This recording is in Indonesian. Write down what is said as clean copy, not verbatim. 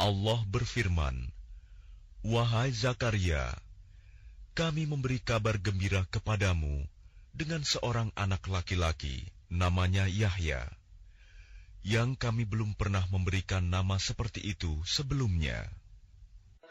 Allah berfirman, "Wahai Zakaria, kami memberi kabar gembira kepadamu dengan seorang anak laki-laki, namanya Yahya, yang kami belum pernah memberikan nama seperti itu sebelumnya.